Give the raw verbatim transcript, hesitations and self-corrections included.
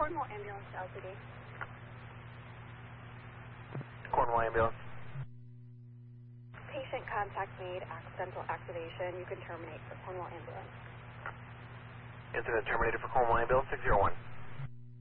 Cornwall Ambulance to L P D. Cornwall Ambulance. Patient contact made, accidental activation. You can terminate for Cornwall Ambulance. Incident terminated for Cornwall Ambulance six zero one.